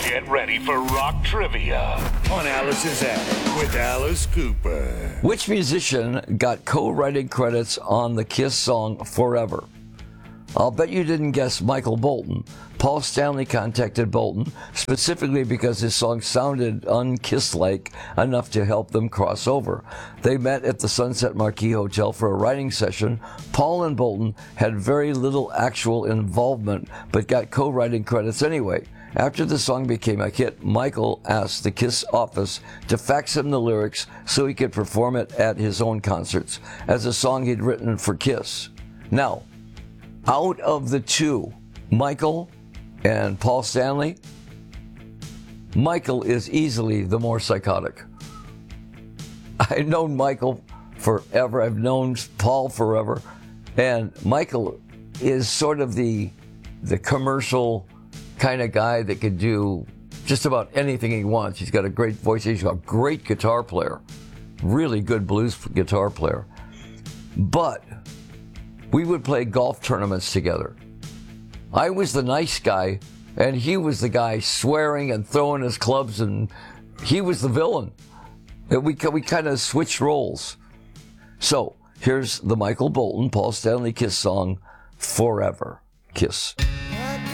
Get ready for rock trivia on Alice's Attic with Alice Cooper. Which musician got co-writing credits on the Kiss song Forever? I'll bet you didn't guess Michael Bolton. Paul Stanley contacted Bolton specifically because his song sounded un-Kiss-like enough to help them cross over. They met at the Sunset Marquis Hotel for a writing session. Paul and Bolton had very little actual involvement, but got co-writing credits anyway. After the song became a hit, Michael asked the Kiss office to fax him the lyrics so he could perform it at his own concerts as a song he'd written for Kiss. Now, out of the two, Michael and Paul Stanley, Michael is easily the more psychotic. I've known Michael forever. I've known Paul forever. And Michael is sort of the commercial kind of guy that could do just about anything he wants. He's got a great voice. He's a great guitar player. Really good blues guitar player. But we would play golf tournaments together. I was the nice guy, and he was the guy swearing and throwing his clubs, and he was the villain. And we kind of switched roles. So here's the Michael Bolton, Paul Stanley Kiss song, Forever. Kiss.